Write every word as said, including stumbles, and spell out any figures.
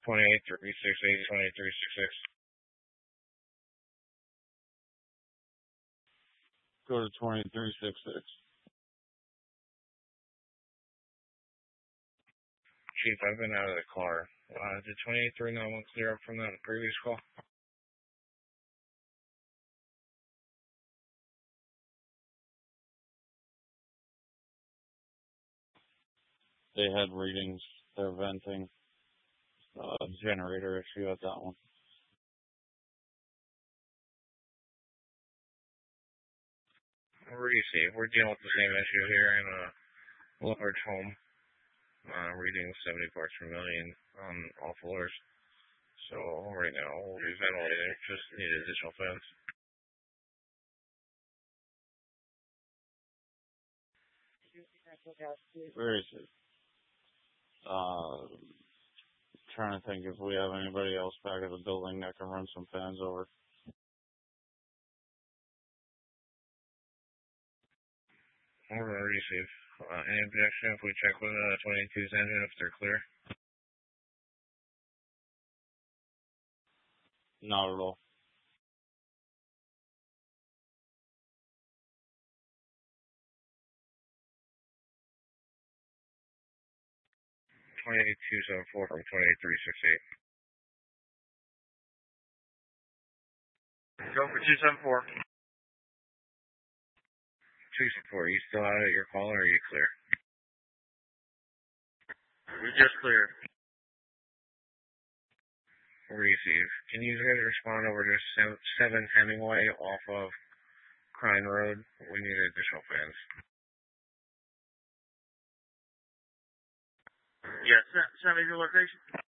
twenty-eight three six eight, twenty-eight three six six. Go to twenty-three six six. Chief, I've been out of the car. Uh, did twenty-eight three nine one clear up from that previous call? They had readings. They're venting. Uh, generator issue at that one. Receive. We're dealing with the same issue here in a large home. Uh, reading seventy parts per million on all floors. So right now we'll be ventilating. Just need additional fans. Where is it? Uh, trying to think if we have anybody else back at the building that can run some fans over. We're going to receive. Uh, any objection if we check with uh, twenty-two's engine if they're clear? Not at all. twenty-eight two seven four from twenty-eight three six eight. Go for two seven four. two seven four, are you still out at your call or are you clear? We're just clear. Receive. Can you guys respond over to seven Hemingway off of Crine Road? We need additional fans. Yes, send me your location.